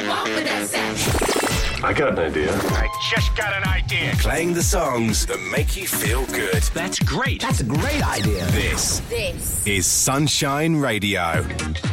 Come on with that sound. I got an idea. I just got an idea. Playing the songs that make you feel good. That's great. That's a great idea. This is Sunshine Radio.